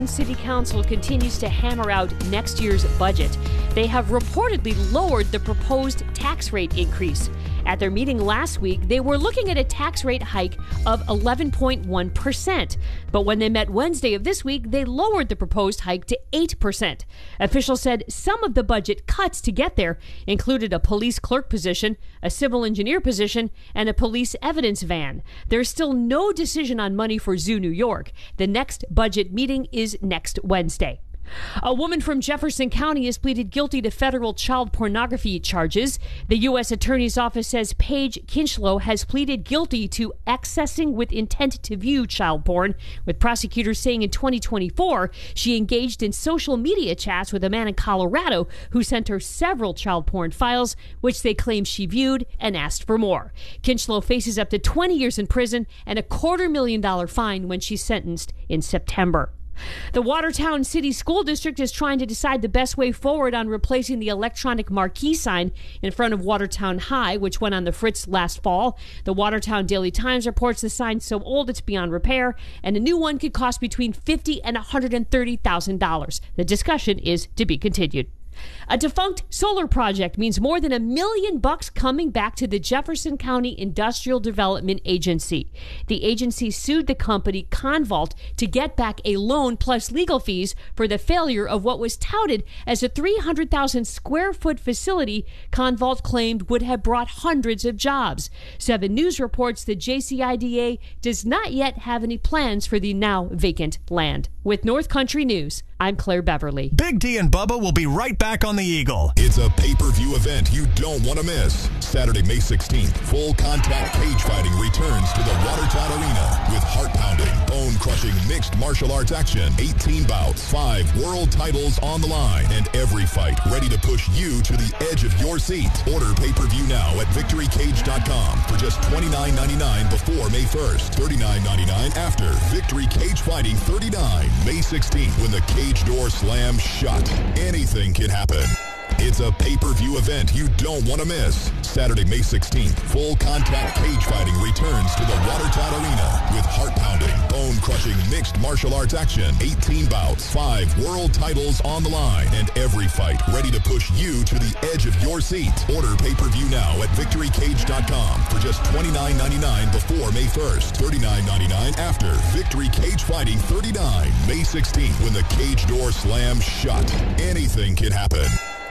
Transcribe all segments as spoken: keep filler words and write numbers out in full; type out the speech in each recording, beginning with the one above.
City Council continues to hammer out next year's budget. They have reportedly lowered the proposed tax rate increase. At their meeting last week, they were looking at a tax rate hike of eleven point one percent. But when they met Wednesday of this week, they lowered the proposed hike to eight percent. Officials said some of the budget cuts to get there included a police clerk position, a civil engineer position, and a police evidence van. There's still no decision on money for Zoo New York. The next budget meeting is next Wednesday. A woman from Jefferson County has pleaded guilty to federal child pornography charges. The U S Attorney's Office says Paige Kinchlow has pleaded guilty to accessing with intent to view child porn, with prosecutors saying in twenty twenty-four she engaged in social media chats with a man in Colorado who sent her several child porn files, which they claim she viewed and asked for more. Kinchlow faces up to twenty years in prison and a quarter million dollar fine when she's sentenced in September. The Watertown City School District is trying to decide the best way forward on replacing the electronic marquee sign in front of Watertown High, which went on the fritz last fall. The Watertown Daily Times reports the sign's so old it's beyond repair, and a new one could cost between fifty thousand dollars and one hundred thirty thousand dollars. The discussion is to be continued. A defunct solar project means more than a million bucks coming back to the Jefferson County Industrial Development Agency. The agency sued the company Convault to get back a loan plus legal fees for the failure of what was touted as a three hundred thousand square foot facility Convault claimed would have brought hundreds of jobs. Seven News reports the J C I D A does not yet have any plans for the now vacant land. With North Country News, I'm Claire Beverly. Big D and Bubba will be right back on the Eagle. It's a pay-per-view event you don't want to miss. Saturday, May sixteenth, full contact cage fighting returns to the Watertown Arena with heart-pounding, bone-crushing mixed martial arts action. eighteen bouts, five world titles on the line, and every fight ready to push you to the edge of your seat. Order pay-per-view now at victory cage dot com for just twenty-nine ninety-nine before May first, thirty-nine ninety-nine after. Victory Cage Fighting thirty-nine, May sixteenth, when the cage door slams shut. Anything can happen. It's a pay-per-view event you don't want to miss. Saturday, May sixteenth, full contact cage fighting returns to the Watertown Arena with heart-pounding, bone-crushing mixed martial arts action. eighteen bouts, five world titles on the line, and every fight ready to push you to the edge of your seat. Order pay-per-view now at victory cage dot com for just twenty-nine ninety-nine before May first, thirty-nine ninety-nine after. Victory Cage Fighting thirty-nine, May sixteenth, when the cage door slams shut. Anything can happen.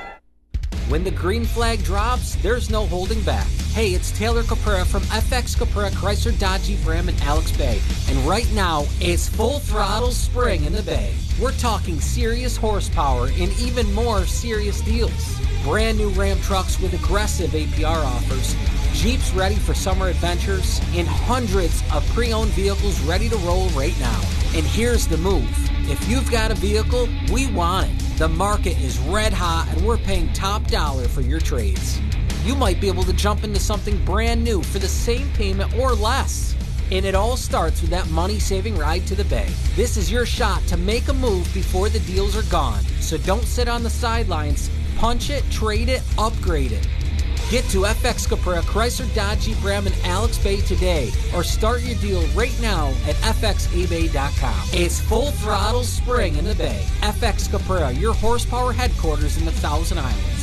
When the green flag drops, there's no holding back. Hey, it's Taylor Caprera from F X Caprera Chrysler Dodge Jeep Ram in Alex Bay. And right now, it's full throttle spring in the Bay. We're talking serious horsepower and even more serious deals. Brand new Ram trucks with aggressive A P R offers, Jeeps ready for summer adventures, and hundreds of pre-owned vehicles ready to roll right now. And here's the move. If you've got a vehicle, we want it. The market is red hot and we're paying top dollar for your trades. You might be able to jump into something brand new for the same payment or less. And it all starts with that money-saving ride to the Bay. This is your shot to make a move before the deals are gone. So don't sit on the sidelines. Punch it, trade it, upgrade it. Get to F X Caprera Chrysler Dodge Jeep Ram in Alex Bay today or start your deal right now at f x a bay dot com. It's full throttle spring in the Bay. F X Caprera, your horsepower headquarters in the Thousand Islands.